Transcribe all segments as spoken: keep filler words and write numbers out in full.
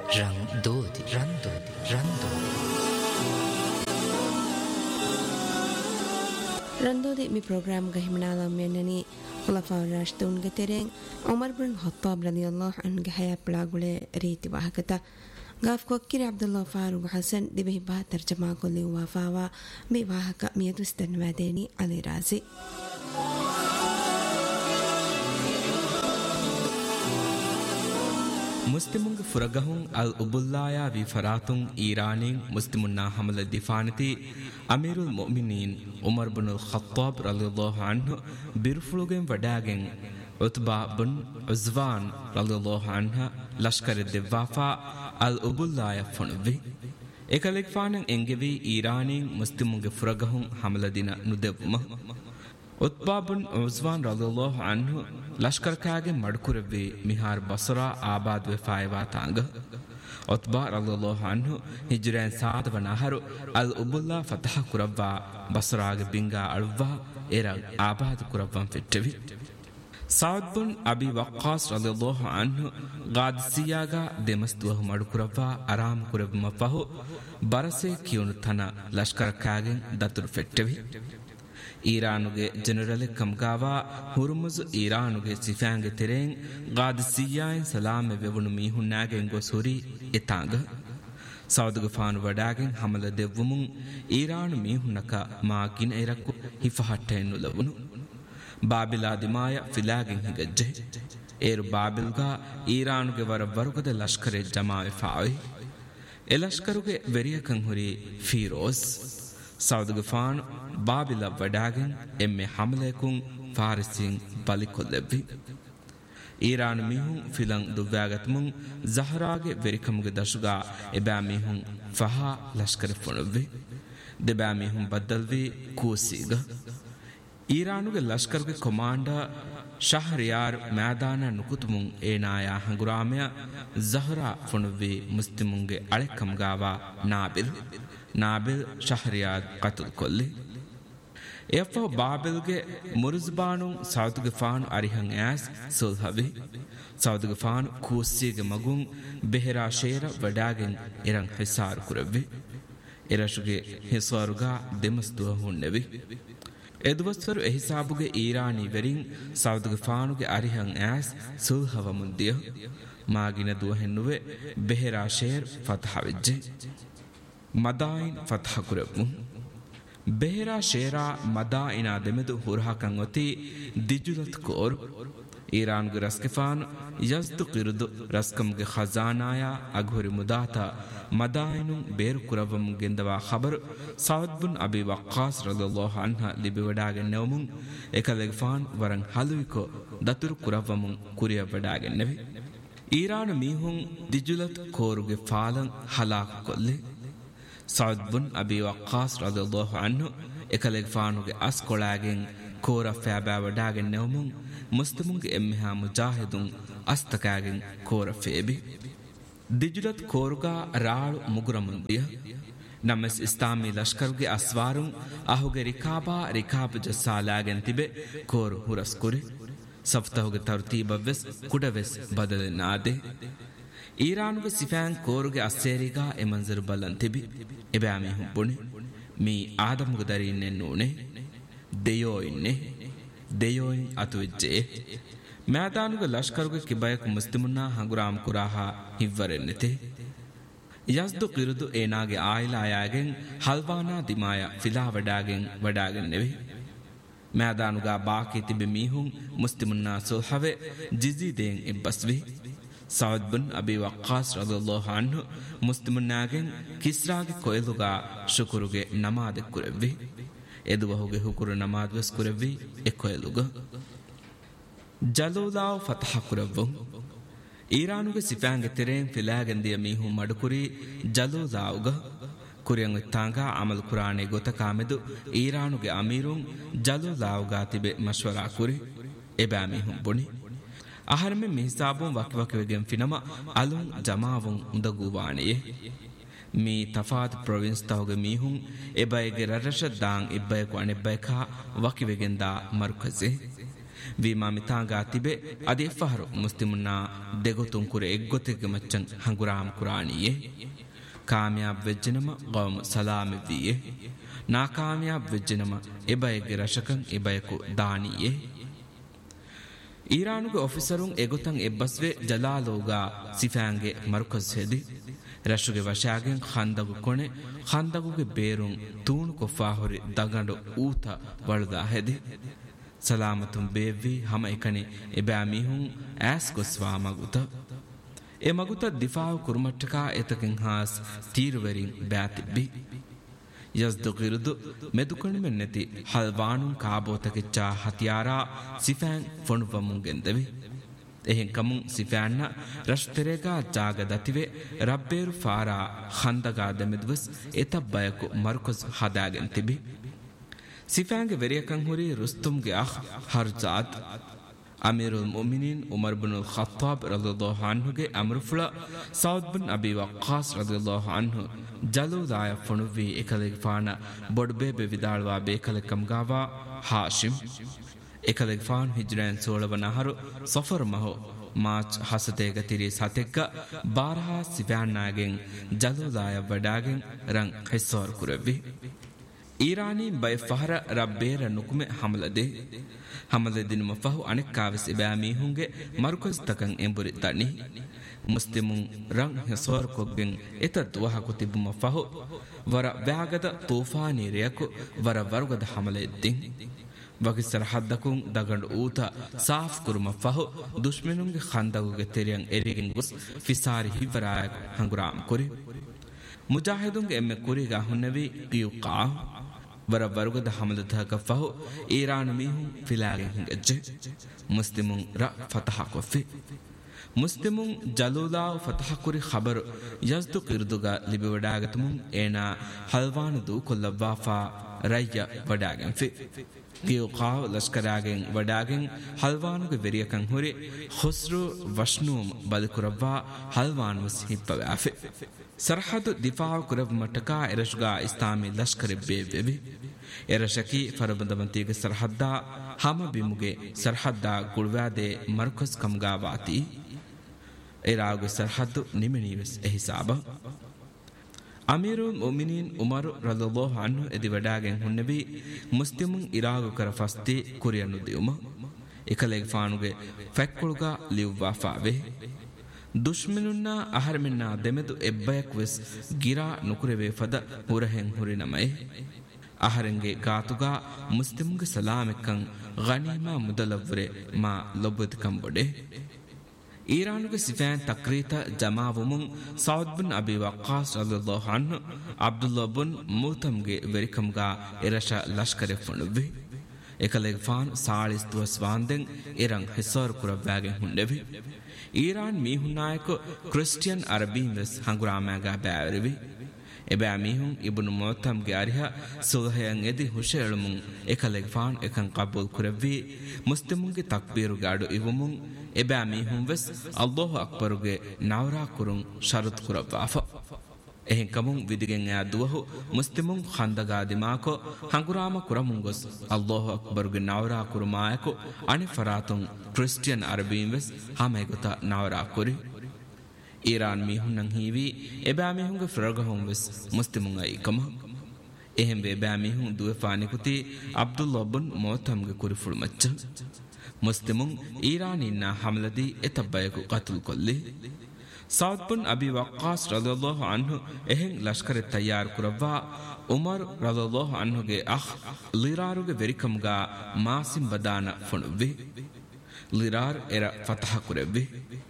රන් දෝති රන් දෝති රන් දෝති ರಂದೋದಿ ಮಿ program ಗಹಿಮನಾಲ ಮೆನ್ನನಿ ಖುಲಫಾ ರಾಶಿದೂನ್ ಗೆ ತೆರೆಂ Umar bin Khattab ರಲಿಯಲ್ಲಾಹು ಅನ್ಹು ಗೆ ಹಯಾ ಪಳಾಗುಳೆ ರೀತಿ ವಾಹಕತ ಗಾಫ್ ಕೊಕ್ಕಿರಿ ಅಬ್ದುಲ್ಲಾ ಫಾರೂಕ್ ಹಸನ್ ದಿಬಿ ಬಾ ತರ್ಜಮಾ ಕೊಲ್ಲಿ ವಾಫಾವಾ ಮಿ ವಾಹಕ ಮಿಯದುಸ್ತನ್ ವಾದೇನಿ ಅಲಿ ರಾಜಿ ಮುಸ್ಲಿಮುಂಗ ಫುರಗಹುಂ ಅಲ್ ಉಬುಲ್ಲಾಯಾ V ಫರಾತುಂ ಈರಾನಿನ್ ಮುಸ್ಲಿಮುನ್ನಾ ಹಮಲ ದಿಫಾನತಿ ಅಮೀರುಲ್ ಮುಅ್ಮಿನೀನ್ Umar bin Khattab ರಲಿಯಲ್ಲಾಹು ಅನ್ಹು ಬಿರ್ಫುಳುಗೆಂ ವಡಾಗೆಂ ಉತ್ಬಾ bin ಉಜ್ವಾನ್ ರಲಿಯಲ್ಲಾಹು ಅನ್ಹ Lashkar ದಿವಾಫಾ ಅಲ್ ಉಬುಲ್ಲಾಯಾ ಫುಣವಿ ಏಕಲೆಕ್ ಫಾನಂ ಎಂಗೆವಿ ಈರಾನಿನ್ ಮುಸ್ಲಿಮುಂಗ ಫುರಗಹುಂ ಹಮಲ ದಿನ ನುದೆವ್ಮ ಉತ್ಬಾ ಬಿನ್ ಉಜ್ವಾನ್ ರಲಿಯಲ್ಲಾಹು ಅನ್ಹು ಲಷ್ಕರ್ ಕಾಗೆ ಮಡ್ಕುರವಿ ಮಿಹಾರ್ ಬಸರಾ ಆಬಾದ್ ವೆ ಫಾಯವಾ ತಾಂಗ ಉತ್ಬಾ ರಲಿಯಲ್ಲಾಹು ಅನ್ಹು ಹಿಜ್ರನ್ ಸಾದವ ನಹರು ಅಲ್ ಉಬುಲ್ಲಾ ಫತಹ ಕುರವ್ವಾ ಬಸರಾಗೆ ಬಿಂಗಾ ಅಳುವ್ವಾ ಎರ ಆಬಾದ್ ಕುರವ್ವಂ ಫಿಟ್ಟವಿ ಸೌದ್ ಬಿನ್ ಅಬಿ ವಕ್ಕಾಸ್ ರಲಿಯಲ್ಲಾಹು ಅನ್ಹು ಗಾದಿಸಿಯಾಗ ದೆಮಸ್ತುವ ಮಡ್ಕುರವ್ವಾ ಆರಾಮ್ ಕುರವ್ಮ ಫಹು ಬರಸೆ ಕಿಯುನು ತನ ಲಷ್ಕರ್ ಕಾಗೆ ದತುರು ಫಿಟ್ಟವಿ ಈರಾನುಗೆ ಜನರಲ್ ಕಮ್ಗಾವಾ ಹುರ್ಮುಜ್ ಈರಾನುಗೆ ಸಿಫಾಂಗೆ ತೆರೆಂ ಗಾದಿಸಿಯಾಯಿನ್ ಸಲಾಮೆ ವೆವಣು ಮೀಹುನ್ನಾಗೆಂ ಗೊಸುರಿ ಎತಾಂಗ ಸೌದುಗೆ ಫಾನು ವಡಾಗೆಂ ಹಮಲ ದೆವ್ವುಮುಂ ಈರಾನು ಮೀಹುನ್ನಕ ಮಾಗಿನ ಎರಕ್ಕು ಹಿಫಹಟ್ಟೆನ್ನು ಲವುನು ಬಾಬಿಲಾ ದಿಮಾಯ ಫಿಲಾಗೆಂ ಹಿಗಜ್ಜೆ ಏರು ಬಾಬಿಲ್ಗಾ ಈರಾನುಗೆ ವರ ವರುಗದ ಲಷ್ಕರೆ ಜಮಾವೆ ಫಾವಿ ಎ ಲಷ್ಕರುಗೆ ವೆರಿಯಕಂ ಹುರಿ ಫೀರೋಸ್ ಸೌದುಗೆ ಫಾನು ಬಾಬಿಲ ವಡಾಗೆನ್ ಎಮ್ಮೆ ಹಮಲೆಕುಂ ಫಾರಿಸಿನ್ ಬಲಿಕೊಲ್ಲೆವ್ವಿ ಈರಾನ್ ಮಿಹುಂ ಫಿಲಂ ದುವ್ವಾಗತ್ಮುಂ ಜಹರಾಗೆ ವೆರಿಕಮುಗೆ ದಶುಗಾ ಎಬಾ ಮಿಹುಂ ಫಹಾ ಲಷ್ಕರ ಫುಣವ್ವಿ ದೆಬಾ ಮಿಹುಂ ಬದ್ದಲ್ವಿ ಕೂಸೀಗ ಈರಾನುಗೆ ಲಷ್ಕರ್ಗೆ ಕಮಾಂಡರ್ ಶಹರಿಯಾರ್ ಮ್ಯಾದಾನ ನುಕುತುಮುಂ ಏನಾಯಾ ಹಂಗುರಾಮೆಯ ಜಹರಾ ಫುಣವ್ವಿ ಮುಸ್ಲಿಮುಂಗೆ ಅಳೆಕಮ್ಗಾವಾ ನಾಬಿಲ್ ನಾಬಿಲ್ ಶಹರಿಯಾದ್ ಕತಲ್ ಕೊಲ್ಲಿ ಎಫ್ಫ ಬಾಬಿಲ್ಗೆ ಮುರುಜ್ಬಾನು ಸೌದುಗೆ ಫಾನು ಅರಿಹಂ ಆಸ್ ಸುಲ್ಹವಿ ಸೌದುಗೆ ಫಾನು ಕೂಸಿಗೆ ಮಗುಂ ಬೆಹರಾ ಶೇರ ವಡಾಗೆನ್ ಇರಂ ಹಿಸಾರು ಕುರವ್ವಿ ಇರಶುಗೆ ಹಿಸಾರುಗಾ ದೆಮಸ್ತುವ ಹುಣ್ಣೆವಿ ಎದುವಸ್ವರು ಎಹಿಸಾಬುಗೆ ಈರಾನಿ ವೆರಿಂ ಸೌದುಗೆ ಫಾನುಗೆ ಅರಿಹಂ ಆಸ್ ಸುಲ್ಹವ ಮುಂದಿಯ ಮಾಗಿನ ದುವ ಹೆಣ್ಣುವೆ ಬೆಹರಾ ಶೇರ್ ಫತಹವಿಜ್ಜೆ ಮದಾಯಿನ್ ಫತಹ ಕುರವ್ವು ಬೆಹರಾ ಶೇರಾ ಮದಾಯಿನ ದೆಮೆದು ಹುರಹಕಂ ಒತಿ ದಿಜುಲತ್ ಕೋರು ಈರಾನ್ಗೆ ರಸ್ಕೆಫಾನ್ ಯಜ್ದು ಕಿರುದು ರಸ್ಕಂಗೆ ಖಜಾನಾಯ ಅಘುರಿ ಮುದಾತ ಮದಾಯಿನು ಬೇರು ಕುರವಂ ಗೆಂದವಾ ಖಬರ್ ಸೌದ್ ಬಿನ್ ಅಬಿ ವಕ್ಕಾಸ್ ರಲಿಯಲ್ಲಾಹು ಅನ್ಹ ಲಿಬಿವಡಾಗೆ ನೆವಮುಂ ಎಕಲೆಗ್ಫಾನ್ ವರಂ ಹಲುವಿಕೊ ದತುರು ಕುರವಂ ಕುರಿಯ ವಡಾಗೆ ನೆವಿ ಈರಾನ್ ಮೀಹುಂ ದಿಜುಲತ್ ಕೋರುಗೆ ಫಾಲಂ ಹಲಾಕ್ ಕೊಲ್ಲಿ Saud bin ಅಬಿ ವಕ್ಕಾಸ್ ರಲಿಯಲ್ಲಾಹು ಅನ್ಹು ಎಕಲೆಗ್ ಫಾನುಗೆ us ಕೊಳಾಗೆನ್ Kore ಫ್ಯಾಬಾ ವಡಾಗೆನ್ ನೆವಮುಂ ಮುಸ್ಲಿಮುಂಗೆ ಎಮ್ಮೆಹಾ ಮುಜಾಹಿದುಂ ಅಸ್ತಕಾಗೆನ್ Kore ಫೇಬಿ ದಿಜುಲತ್ ಕೋರುಗಾ ರಾಳು ಮುಗುರಮುಂದಿಯ ನಮ್ಮಸ್ Islami ಲಷ್ಕರುಗೆ ಅಸ್ವಾರುಂ ಅಹುಗೆ ರಿಕಾಬಾ ರಿಕಾಬ್ ಜಸ್ಸಾಲಾಗೆನ್ ತಿಬೆ ಕೋರು ಹುರಸ್ಕುರಿ ಸಫ್ತಹುಗೆ ತರ್ತೀಬವೆಸ್ ಕುಡವೆಸ್ ಬದಲೆನಾದೆ ಈರಾನುಗೆ chiffon ಕೋರುಗೆ ಅಸ್ಸೇರಿಗಾ A ಮಂಜರು ಬಲ್ಲಂತಿಬಿ ಎಬಾಮಿ ಹುಬ್ಬುಣಿ me ಆದಮುಗೆ ದರಿನ್ನೆ ನೂನೆ ದೆಯೋಯಿನ್ನೆ ದೆಯೋಯಿನ್ ಅತುವಿಜ್ಜೆ ಮ್ಯಾದಾನುಗೆ ಲಷ್ಕರುಗೆ ಕಿಬಯಕು ಮುಸ್ಲಿಮುನ್ನಾ ಹಂಗುರಾಮ್ ಕುರಾಹಾ ಹಿವ್ವರೆನ್ನೆತೆ ಯಜ್ದು ಕಿರುದು ಏನಾಗೆ ಆಯಿಲಾಯಾಗೆನ್ ಹಲ್ವಾನಾ ದಿಮಾಯ ಫಿಲಾ ವಡಾಗೆನ್ ವಡಾಗೆನ್ navy ಮ್ಯಾದಾನುಗಾ ಬಾಕಿ ತಿಬೆ ಮೀಹುಂ ಮುಸ್ಲಿಮುನ್ನಾ ಸುಲ್ಹವೆ GG than ಇಬ್ಬಸ್ವಿ Saud bin ಅಬಿ ವಕ್ಕಾಸ್ ರಲಿಯಲ್ಲಾಹು ಅನ್ಹು ಮುಸ್ಲಿಮುನ್ನಾಗೆನ್ ಕಿಸ್ರಾಗೆ ಕೊಯಲುಗಾ ಶುಕುರುಗೆ ನಮಾದೆ ಕುರೆವ್ವಿ ಎದುವಹುಗೆ ಹುಕುರು ನಮಾದ್ ವೆಸ್ ಕುರೆವ್ವಿ A ಕೊಯಲುಗ ಜಲೂಲಾವ್ ಫತಹ ಕುರೆವ್ವು ಈರಾನುಗೆ ಸಿಫಾಂಗೆ ತೆರೆನ್ ಫಿಲಾಗೆಂದಿಯ ಮೀಹು ಮಡುಕುರಿ ಜಲೂಲಾವ್ಗ ಕುರಿಯಂ ಇತ್ತಾಂಗ Amal ಕುರಾನೆ ಗೊತಕಾಮೆದು ಈರಾನುಗೆ ಅಮೀರುಂ ಜಲೂಲಾವ್ಗಾ ತಿಬೆ ಮಶ್ವರಾ ಕುರಿ ಎಬಾ ಮೀಹುಂ ಬುಣಿ ಅಹರ್ಮೆ ಮಿಹಿಸಾಬುಂ ವಕ್ವಕ್ವೆಗೆಂ ಫಿನಮ ಅಲುಂ ಜಮಾವುಂ ಉಂದಗುವಾಣೆಯೆ ಮೀ ತಫಾತ್ ಪ್ರೊವಿನ್ಸ್ ತಹುಗೆ ಮೀಹುಂ ಎಬೈಗೆ ರರಷ ದಾಂ ಇಬ್ಬೈಕು ಅಣೆಬ್ಬೈಕಾ ವಕಿವೆಗೆಂದಾ ಮರುಕಜೆ වීමා මිතාගා තිබේ අද එෆහරු මුස්ලිමුන්නා දෙගොතුන් කුර එක්ගොතෙක මච්චන් හංගුරාම් කුරාණියේ කාමයාබ් වෙජ්ජනම ගවම සලාම වීයේ නාකාමයාබ් වෙජ්ජනම එබයගේ රශකන් එබයකු දානීයේ ඊරානුගේ ඔෆිසරුන් එගොතන් එබ්බස්වේ ජලාලෝගා සිෆෑන්ගේ මරුකස් හෙදි රශුගේ වශයාගෙන් ඛන්දගු කොනේ ඛන්දගුගේ බේරුන් තූණු කොෆා හොරි දගඬ ඌත වලදා හෙදි සලාමතුන් බේවි හැම එකනේ එබෑ මිහුන් ඇස් කොස්වා මගුත ඒ මගුත දිෆාව කුරුමට්ටකා එතකින් හාස් තීරවරින් බෑතිබ්බි යස්දුගිරුදු මෙදුකණිමෙන් නැති හල්වානුන් කාබෝතකෙච්චා හතියාරා සිෆෑන් ෆොනුවමුන් ගෙන්දවි එහෙන් කමුන් සිෆෑන්න රෂ්තරේගා ජාග දතිවේ රබ්බේරු ෆාරා ඛන්දගා දෙමෙද්වස් එතබ්බයකු මර්කස් හදාගෙන තිබි සිෆෑන්ගේ වෙරියකන් හොරි රුස්තුම්ගේ අහ් හර්ජාත් අමීරුල් මුමිනීන් උමර් බිනුල් ඛත්තාබ් රදියල්ලාහු අන්හුගේ අමරුෆුලා සෞද් බින් අබී වක්කාස් රදියල්ලාහු අන්හු ජලූදාය ෆොනුවි එකලෙක් ෆාන බොඩ්බේ බෙවිදාල්වා බේකලකම් ගාවා හාෂිම් එකලෙක් ෆාන් හිජ්රාන් සෝලවනහරු සෆර් මහෝ මාච් හසතේක තිරි සතෙක්ක බාරහා සිෆෑන්නාගෙන් ජලූදාය වඩාගෙන් රං හිස්සෝර් කුරෙවි ඊරානී බයි ෆහර රබ්බේර නුකුමෙ හමලදේ හමලදිනම ෆහු අනෙක්කාවිස් ඉබෑමීහුන්ගේ මරුකස් තකන් එම්බුරි තනි මුස්ලිමුන් රං හිස්සෝර් කොග්ගෙන් එතත් වහකු තිබුම ෆහු වර වෑගද තූෆානීරයකු වර වරුගද හමලෙද්දින් වගිස්සර හද්දකුන් දගඬ ඌත සාෆ් කුරුම ෆහු දුෂ්මනුන්ගේ ඛන්දගුගේ තෙරියන් එරිගෙන් ගොස් ෆිසාරි හිවරායක හංගුරාම් කුරි මුජාහිදුන්ගේ එම්මෙ කුරිගා හුන්නවි කියුකා වර වරුගද හමලතක ෆහු ඊරාන මිහුන් ෆිලාගෙන් හංගෙජ්ජ මුස්ලිමුන් ර ෆතහ කොෆි මුස්ලිමුන් ජලූලාව ෆතහ කුරි ඛබර යස්දු කිර්දුගා ලිබි වඩාගතුමුන් ඒනා හල්වාන දූ කොල්ලවාෆා රයිය වඩාගෙන් ෆි කියුකා ලස්කරාගෙන් වඩාගෙන් හල්වානුගේ වෙරියකන් හොරි ඛුස්රු වෂ්නුම් බල්කුරවා හල්වාන් වස් හිප්පවාෆි සරහදු දිෆාව කුරව මටකා එරෂුගා ඉස්ලාමී ලෂ්කර බේවෙවි එරෂකි ෆරබඳමන්තිගේ සරහද්දා හම බිමුගේ සරහද්දා ගුල්වාදේ මර්කස් කම්ගාවාති ඉරාගු සරහදු නිමනීවස් එහිසාබ අමීරුල් මුමිනීන් උමර් රදියල්ලාහු අන්හු එදි වඩාගෙන් හුන්නවි මුස්ලිමුන් ඉරාගු කර ෆස්ති කුරියනු දියුම එකලෙක් ෆානුගේ ෆැක්කුල්ගා ලිව්වාෆාවේ දුෂ්මනුන්නා අහරමින්නා දෙමෙදු එබ්බයක් වෙස් ගිරා නුකුරවේ ෆද හුරහෙන් හුරිනමයි අහරංගේ ගාතුගා මුස්ලිමුගේ සලාමෙක්කන් ගනීමා මුදලවරේ මා ලොබ්බතිකම් බොඩේ ඊරානුගේ සිෆෑන් තක්රීත ජමාවමුන් සෞද් බින් අබී වක්කාස් රදියල්ලාහු අන්හු අබ්දුල්ලාහ් බින් මුතම්ගේ වෙරිකම්ගා එරෂ ලෂ්කරෙ ෆොනුවි එකලෙක් ෆාන් සාලිස් දුවස් වාන්දෙන් එරං හිසෝර් කුරවෑගෙන් හුන්නෙවි ඊරාන් මීහුනායක ක්‍රිස්ටියන් අරබීන් වෙස් හංගුරාමෑගා බෑවරිවි එබෑ මීහුන් ඉබ්නු මුතම්ගේ අරිහ සුල්හයන් එදි හුෂෙලමුන් එකලෙක් ෆාන් එකන් කබූල් කුරවි මුස්ලිමුන්ගේ තක්බීරු ගාඩු ඉවමුන් එබෑ මීහුන් වෙස් අල්ලාහ් අක්බරුගේ නවරා කුරුන් ශරත් කුරවාෆ එහෙන් කමුන් විදිගෙන් යා දුවහු මුස්ලිමුන් ඛන්දගා දිමාකෝ හංගුරාම කුරමුන් ගොස් අල්ලාහ් අක්බරුගේ නවරා කුරුමායකෝ අනි ෆරාතුන් ක්‍රිස්ටියන් අරබීන් වෙස් හැමෙගත නවරා කුරි ඊරාන් මීහුන් හීවි එබෑ මීහුන්ගේ ෆරගහුන් වෙස් මුස්ලිමුන් අයිකම එහෙන් එබෑ මීහුන් දුවෆානිකුති අබ්දුල්ලාහ් බින් මුතම්ගේ කුරි ෆුල්මච්ච මුස්ලිමුන් ඊරානින්නා හමලදී එතබ්බයකු කතුල් කොල්ලි සෞද් බින් අබී වක්කාස් රදියල්ලාහු අන්හු එහෙන් ලෂ්කරෙ තයාර කුරවා උමර් රදියල්ලාහු අන්හුගේ අහ් ලිරාරුගේ වෙරිකම්ගා මාසිම් බදාන ෆොනුවි ලිරාර් එර ෆතහ කුරෙවි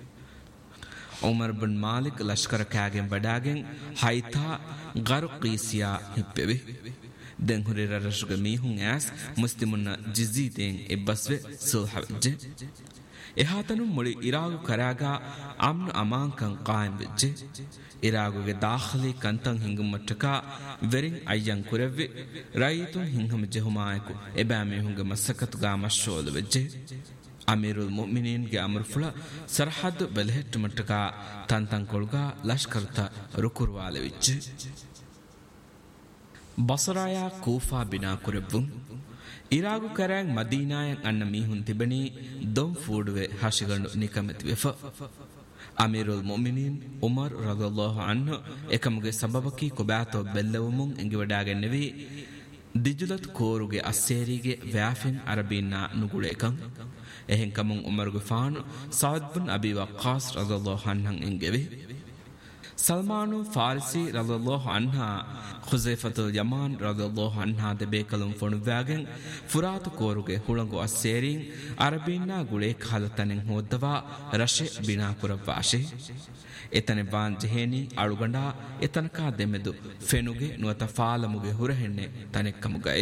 උමර් බින් මාලික් ලෂ්කර කෑගෙන් වඩාගෙන් හයිතා ගර්කීසියා හිප්පෙවි දැන් හුරේර රෂුගේ මීහුන් ඇස් මුස්ලිමුන්න ජිසීතෙන් එබ්බස්වේ සුල්හවෙජ්ජ එහාතනු මුළි ඉරාගු කරාගා අම්න අමාංකන් කායම් වෙච්ජ ඉරාගුගේ දාඛලී කන්තන් හිංගුම් මට්ටකා වෙරින් අය්යන් කුරෙව්වි රයිතුන් හිංහම ජෙහුමායකු එබෑ මීහුන්ගේ මස්සකතුගා මශ්ෂෝල වෙච්ජ අමීරුල් මුමිනීන්ගේ අමරුෆුලා සරහද්දු බෙලහෙට්ටු මට්ටකා තන්තන් කොල්ගා ලෂ්කරත රුකුරවාල වෙච්ජ බසරායා කූෆා බිනා කුරෙව්වුන් ඉරාගු කරෑන් මදීනායන් අන්න මීහුන් තිබෙනී දොම් ෆූඩුවේ හශිගණු නිකමති වෙෆ. අමීරුල් මොමිනීන් උමර් රදියල්ලාහු අන්හු එකමුගේ සබබකී කොබෑතෝ බෙල්ලවමුන් එංගි වඩාගෙන්නෙවී දිජුලත් කෝරුගේ අස්සේරීගේ වෑෆෙන් අරබීන්නා නුගුල එකම්. එහෙන් කමුන් උමර්ගේ ෆානු සෞද් බින් අබී වක්කාස් රදියල්ලාහු අන්හන් එංගෙවි. සල්මානු ෆාරිසි රදියල්ලාහු අන්හා ඛුසෛෆතුල් යමාන් රදියල්ලාහු අන්හා දෙබේකලුම් ෆොනුවාගෙන් ෆුරාතු කෝරුගේ හුළඟු අස්සේරීන් අරබීන්නා ගුලේ කාලතනෙන් හොද්දවා රෂේ බිනා කුරවාෂේ. එතන වාන් ජෙහෙනි අලුගඬා එතනකා දෙමෙදු ෆෙනුගේ නුවත ෆාලමුගේ හුරහෙන්නේ තනෙක්කමුගයි.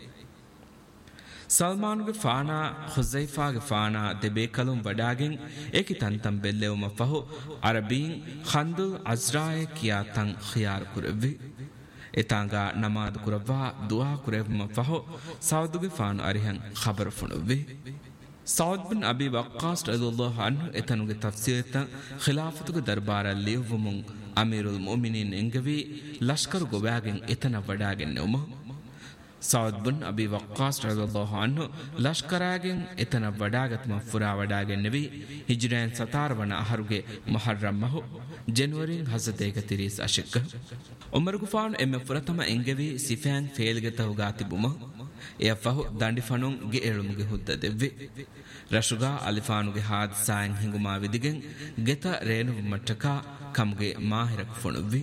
සල්මානුගේ ෆානා ඛුසෛෆාගේ ෆානා දෙබේකලුම් වඩාගෙන් ඒකි තන්තම් බෙල්ලෙවම ෆහු අරබීන් ඛන්දුල් අස්රාය කියා තන් ඛියාර කුරෙවි. එතාංගා නමාද කුරවා දුආ කුරෙවම ෆහු සෞදුගේ ෆානු අරිහන් ඛබර ෆුනුවි. සෞද් බින් අබී වක්කාස් රදියල්ලාහු අන්හු එතනුගේ තෆ්සීරත ඛිලාෆතුගේ දර්බාර ලියවමුන් අමීරුල් මුමිනීන් එංගවි ලෂ්කර ගොවාගෙන් එතන වඩාගෙන නෙවම. සෞද් බින් අබී වක්කාස් රදියල්ලාහු අන්හු ලෂ්කරාගෙන් එතන වඩාගත්ම ෆුරා වඩාගෙන නෙවි හිජ්රයන් සතාර වන අහරුගේ මුහර්රම් මහ ජනවරින් හසතේක තිරිස් අශික්ක. උමර් ගුෆාන් එම ෆුරතම එංගවි සිෆෑන් ෆේල්ගත උගා තිබුම. එය ෆහු දණ්ඩි ෆනුන් ගේ එළුමුගේ හුද්ද දෙව්වේ. රෂුගා අලිෆානුගේ හාදිසායන් හිඟුමා විදිගෙන් ගෙත රේණු මට්ටකා කමුගේ මාහිරක් ෆොනුව්වි.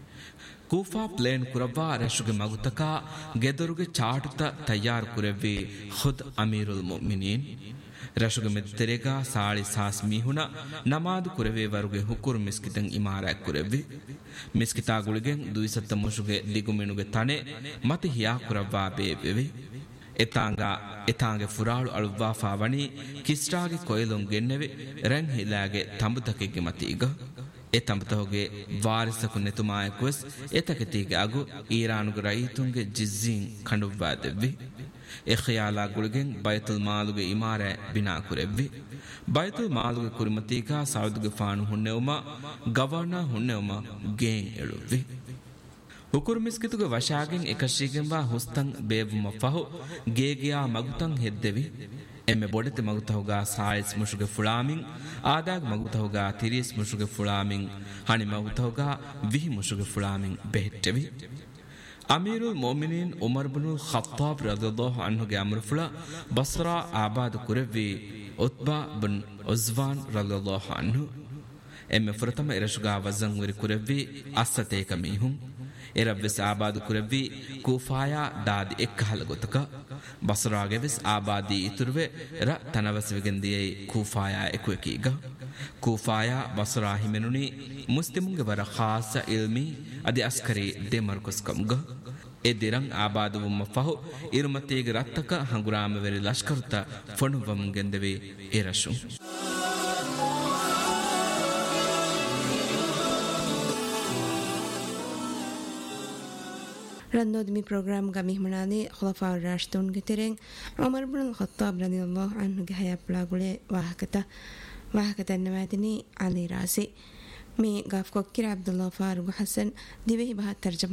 ಕೂಫಾ ಪ್ಲೇನ್ ಕುರವ್ವಾ ರಶುಗೆ ಮಗುತಕ ಗೆದರುಗೆ ಚಾಟುತ ತಯ್ಯಾರು ಕುರೆವ್ವಿ ಖುದ್ ಅಮೀರುಲ್ ಮುಮಿನೀನ್ ರಶುಗೆ ಮೆತ್ತರೆಗ ಸಾಳಿ ಸಾಸ್ ಮೀಹುನ ನಮಾದು ಕುರೆವೆ ವರುಗೆ ಹುಕುರು ಮಿಸ್ಕಿತಂ ಇಮಾರಾಕ್ ಕುರೆವ್ವಿ ಮಿಸ್ಕಿತಾಗುಳಿಗೆಂ ದುಯಿಸತ್ತ ಮುಶುಗೆ ದಿಗುಮೆನುಗೆ ತನೆ ಮತಿ ಹಿಯಾ ಕುರವ್ವಾ ಬೇವೆವಿ ಎತಾಂಗ ಎತಾಂಗೆ ಫುರಾಳು ಅಳುವ್ವಾ ಫಾವಣಿ ಕಿಸ್ಟಾಗೆ ಕೊಯ್ಲೊಂ ಗೆನ್ನೆವೆ ರೆಂ ಹಿಲಾಗೆ ತಂಬುತಕೆಗೆ ಮತೀಗ එතඹතෝගේ වාරිසකු නෙතුමායකුස් එතකතිගේ අගු ඊරානුගේ රයිතුන්ගේ ජිස්සීන් කඬුවා දෙව්වි. ඒ ඛයාලා ගුලගෙන් බයිතුල් මාලුගේ ඉමාරෑ බිනා කුරෙව්වි. බයිතුල් මාලුගේ කුරිමතීකා සෞදුගේ ෆානු හුන්නෙවම ගවර්නර් හුන්නෙවම ගෙන් එළුව්වි. ಹುಕುರು ಮಿಸ್ಕಿತುಗೆ ವಶಾಗೆನ್ එකශීගෙන්වා ಹುಸ್ತಂ ಬೇವುಮ ಫಹು ಗೇಗಿಯಾ ಮಗುತಂ ಹೆದ್ದೆವಿ ಎಮ್ಮೆ ಬೊಡತೆ ಮಗುತಹುಗಾ ಸಾಯಿಸ್ ಮುಶುಗೆ ಫುಳಾಮಿನ್ ಆದಾಗ ಮಗುತಹುಗಾ ತಿರಿಸ್ ಮುಶುಗೆ ಫುಳಾಮಿನ್ ಹಣಿ ಮಗುತಹುಗಾ ವಿಹಿ ಮುಶುಗೆ ಫುಳಾಮಿನ್ ಬೆಹೆಟ್ಟೆವಿ. ಅಮೀರುಲ್ ಮೊಮಿನೀನ್ ಉಮರ್ ಬಿನುಲ್ ಖತ್ತಾಬ್ ರದಿಯಲ್ಲಾಹು ಅನ್ಹುಗೆ ಅಮರುಫುಳ ಬಸ್ರಾ ಆಬಾದ್ ಕುರೆವಿ ಉತ್ಬಾ ಬಿನ್ ಉಜ್ವಾನ್ ರದಿಯಲ್ಲಾಹು ಅನ್ಹು ಎಮ್ಮೆ ಫುರತಮ ಎರಶುಗಾ ವಜನ್ ವರಿ ಕುರೆವಿ ಅස්සತೇಕ ಮೀಹುಂ ಎರವ್ವೆಸ್ ಆಬಾದ್ ಕುರೆವಿ ಕೂಫಾಯಾ ದಾದಿ ಎಕ್ಕಹಲ ಗೊತಕ ಬಸರಾಗೆ ವೆಸ್ ಆಬಾದಿ ಇತುರ್ವೆ ರ ತನವಸವಿಗೆಂದಿಯೈ ಕೂಫಾಯಾ ಎಕುವೆಕೀಗ ಕೂಫಾಯಾ ಬಸರಾ ಹಿಮೆನುನಿ ಮುಸ್ಲಿಮುಂಗೆ ವರ ಖಾಸ ಇಲ್ಮಿ ಅದಿ ಅಸ್ಕರಿ ದೆ ಮರ್ಕಸ್ಕಮ್ಗ ಎ ದಿರಂ ಆಬಾದುವಮ್ಮ ಫಹು ಇರುಮತೇಗೆ ರತ್ತಕ ಹಂಗುರಾಮವೆರಿ ಲಷ್ಕರುತ ಫಣುವಮುಗೆಂದೆವಿ ಎರಶು رندودمي بروجرام غامي منادي خلفاء الراشدون گترين عمر بن الخطاب رضي الله عنه جهيا بلاغولي واهكتا واهكتا نماتني علي راسي مي غاف كوكير عبد الله فاروق حسن دي به ترجمه